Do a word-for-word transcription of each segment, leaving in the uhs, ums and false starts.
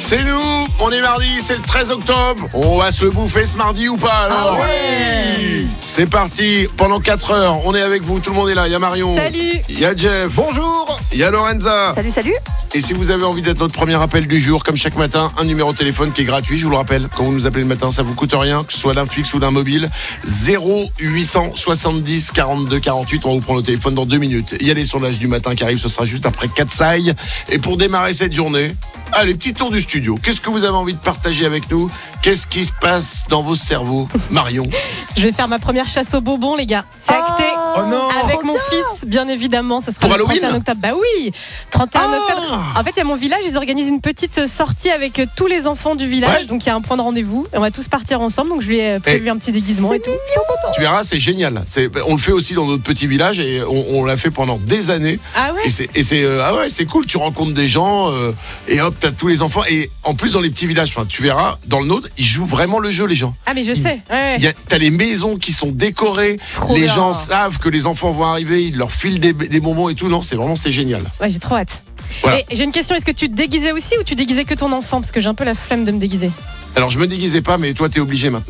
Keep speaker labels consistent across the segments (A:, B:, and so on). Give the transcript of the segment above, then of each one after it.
A: C'est nous, on est mardi, c'est le treize octobre. On va se le bouffer ce mardi ou pas alors?
B: Ah ouais.
A: C'est parti, pendant quatre heures, on est avec vous, tout le monde est là. Il y a Marion.
B: Salut.
A: Il y a Jeff.
C: Bonjour.
A: Il y a Lorenza.
B: Salut, salut.
A: Et si vous avez envie d'être notre premier appel du jour, comme chaque matin, un numéro de téléphone qui est gratuit, je vous le rappelle. Quand vous nous appelez le matin, ça vous coûte rien, que ce soit d'un fixe ou d'un mobile. zéro huit cent soixante-dix quarante-deux quarante-huit. On va vous prendre le téléphone dans deux minutes. Il y a les sondages du matin qui arrivent, ce sera juste après Katsai. Et pour démarrer cette journée, allez, petit tour du studio. Qu'est-ce que vous avez envie de partager avec nous? Qu'est-ce qui se passe dans vos cerveaux, Marion?
B: Je vais faire ma première chasse aux bonbons, les gars. C'est acté.
C: Oh non.
B: Avec mon fils, bien évidemment. Ça sera
A: Pour
B: le
A: Halloween
B: trente et un octobre. Bah oui, trente et un
A: Ah.
B: octobre. En fait, il y a mon village, ils organisent une petite sortie avec tous les enfants du village.
A: Ouais.
B: Donc, il y a un point de rendez-vous. Et on va tous partir ensemble. Donc, je lui ai prévu
A: Et
B: un petit déguisement et tout.
A: Tu verras, c'est génial. C'est, on le fait aussi dans notre petit village et on, on l'a fait pendant des années.
B: Ah ouais.
A: Et c'est, et c'est, euh, ah ouais, c'est cool. Tu rencontres des gens euh, et hop, t'as tous les enfants. Et en plus, dans les petits villages, enfin, tu verras, dans le nôtre, ils jouent vraiment le jeu, les gens.
B: Ah, mais je sais. Ouais.
A: Il y a, t'as les maisons qui sont décorées.
B: Trop
A: les
B: bien.
A: gens savent que les enfants vont arriver. Ils leur filent des, des bonbons et tout. Non, c'est vraiment, c'est génial.
B: Ouais, j'ai trop hâte.
A: Voilà.
B: Et j'ai une question, est-ce que tu te déguisais aussi ou tu déguisais que ton enfant? Parce que j'ai un peu la flemme de me déguiser.
A: Alors, je me déguisais pas, mais toi, t'es obligé maintenant.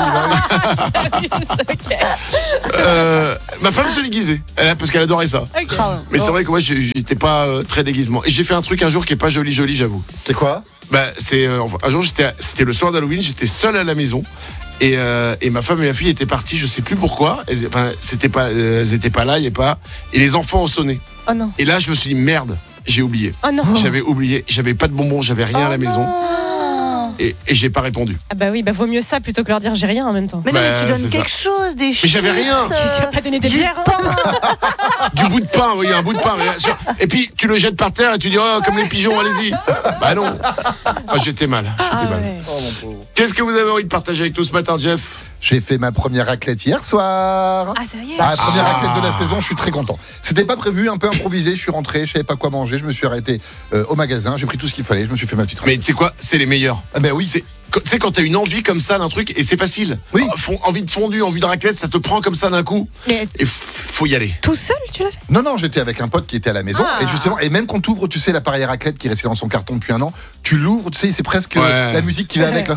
B: Oh Ok.
A: Euh, ma femme se déguisait, elle a- parce qu'elle adorait ça.
B: Ok.
A: Mais c'est vrai que moi, j'ai- j'étais pas euh, très déguisement. Et j'ai fait un truc un jour qui est pas joli, joli, j'avoue.
C: C'est quoi?
A: Bah, c'est euh, enfin, un jour, j'étais, c'était le soir d'Halloween, j'étais seul à la maison. Et, euh, et ma femme et ma fille étaient parties, je sais plus pourquoi. Elles, enfin, c'était pas, euh, elles étaient pas là, il y a pas. Et les enfants ont sonné.
B: Oh non.
A: Et là, je me suis dit merde, j'ai oublié.
B: Oh non.
A: J'avais oublié, j'avais pas de bonbons, j'avais rien à la maison. Et, et j'ai pas répondu.
B: Ah bah oui, bah vaut mieux ça plutôt que leur dire j'ai rien en même temps.
D: Mais non,
A: Bah,
D: mais tu
A: c'est
D: donnes
A: ça.
D: quelque chose, des
A: Mais j'avais rien.
D: chips,
B: Tu vas pas donner des
D: du
B: bières, hein.
D: pain.
A: Du bout de pain, oui, un bout de pain. Mais bien sûr. Et puis, tu le jettes par terre et tu dis, oh, comme les pigeons, allez-y. Bah non. Ah, j'étais mal, j'étais
B: Ah
A: mal.
B: ouais.
C: Oh mon pauvre.
A: Qu'est-ce que vous avez envie de partager avec nous ce matin, Jeff?
C: J'ai fait ma première raclette hier soir.
B: Ah ça y est.
C: Ah, la première
A: Ah.
C: raclette de la saison, je suis très content. C'était pas prévu, un peu improvisé. Je suis rentré, je savais pas quoi manger. Je me suis arrêté euh, au magasin, j'ai pris tout ce qu'il fallait. Je me suis fait ma petite
A: Mais
C: raclette.
A: tu sais quoi? C'est les meilleurs.
C: Ah ben oui,
A: C'est, tu sais, quand t'as une envie comme ça d'un truc, et c'est facile.
C: Oui.
A: Oh, fon- envie de fondue, envie de raclette, ça te prend comme ça d'un coup.
B: Mais
A: Et f- faut y aller.
B: tout seul, tu l'as fait?
C: Non, non, j'étais avec un pote qui était à la maison.
B: Ah.
C: Et justement, et même quand tu ouvres, tu sais, l'appareil à raclette qui est resté dans son carton depuis un an, tu l'ouvres, tu sais, c'est presque
A: Ouais.
C: euh, la musique qui va avec. Là.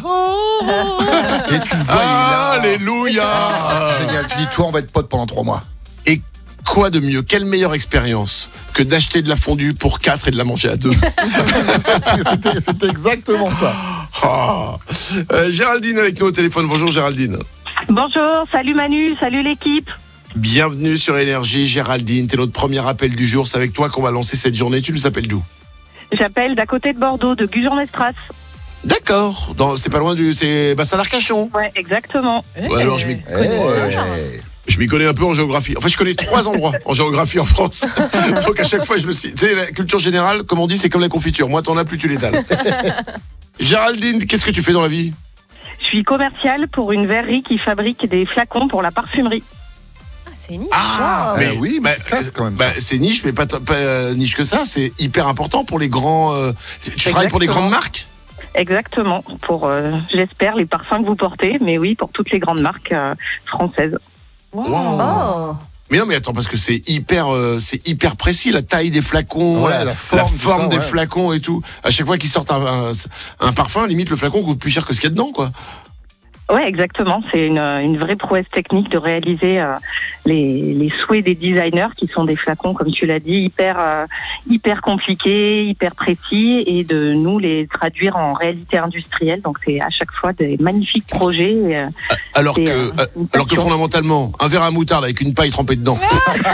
C: Et tu le vois, il est là.
A: Alléluia!
C: Ah, c'est génial. Tu dis, toi, on va être potes pendant trois mois.
A: Et quoi de mieux? Quelle meilleure expérience que d'acheter de la fondue pour quatre et de la manger à deux?
C: C'était, c'était exactement ça.
A: Ah. Euh, Géraldine avec nous au téléphone. Bonjour Géraldine.
E: Bonjour, salut Manu, salut l'équipe.
A: Bienvenue sur Énergie, Géraldine. T'es notre premier appel du jour. C'est avec toi qu'on va lancer cette journée. Tu nous appelles d'où?
E: J'appelle d'à côté de Bordeaux, de Gujan-Mestras.
A: D'accord. Dans, c'est pas loin du. C'est Bassin d'Arcachon.
E: Ouais, exactement.
A: Ouais, alors je m'y-
C: Eh,
B: Connaisseur.
A: Je m'y connais un peu en géographie. Enfin, je connais trois endroits en géographie en France. Donc à chaque fois, je me suis. Tu sais, la culture générale, comme on dit, c'est comme la confiture. Moi, t'en as plus, tu l'étales. Géraldine, qu'est-ce que tu fais dans la vie?
E: Je suis commerciale pour une verrerie qui fabrique des flacons pour la parfumerie.
B: Ah c'est niche.
A: Ah,
C: mais oui, mais c'est classe quand même,
A: bah,
C: ça.
A: c'est niche, mais pas, t- pas euh, niche que ça. C'est hyper important pour les grands. euh, tu travailles pour des
E: Exactement.
A: grandes marques?
E: Exactement, pour, euh, j'espère, les parfums que vous portez, mais oui, pour toutes les grandes marques euh, françaises.
B: Wow.
A: Wow.
D: Oh.
A: Mais non, mais attends, parce que c'est hyper, euh, c'est hyper précis, la taille des flacons,
C: Ouais,
A: la,
C: la forme, tout ça,
A: des
C: ouais.
A: flacons et tout. À chaque fois qu'ils sortent un, un, un parfum, limite le flacon coûte plus cher que ce qu'il y a dedans, quoi.
E: Ouais, exactement. C'est une, une vraie prouesse technique de réaliser euh, les, les souhaits des designers, qui sont des flacons, comme tu l'as dit, hyper, euh, hyper compliqués, hyper précis, et de nous les traduire en réalité industrielle. Donc c'est à chaque fois des magnifiques projets. euh,
A: Alors
E: C'est,
A: que,
E: euh,
A: euh,
E: une
A: alors que
E: passion.
A: fondamentalement, un verre à moutarde avec une paille trempée dedans,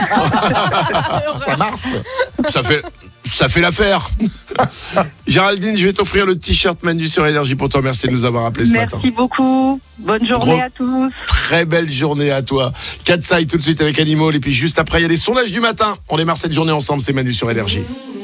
C: Ça marche.
A: ça fait, ça fait l'affaire. Géraldine, je vais t'offrir le t-shirt Manu sur Énergie pour te remercier de nous avoir appelé ce matin.
E: Merci beaucoup. Bonne journée
A: Gros-
E: à tous.
A: Très belle journée à toi. Katsai tout de suite avec Animal et puis juste après il y a les sondages du matin. On démarre cette journée ensemble, c'est Manu sur Énergie.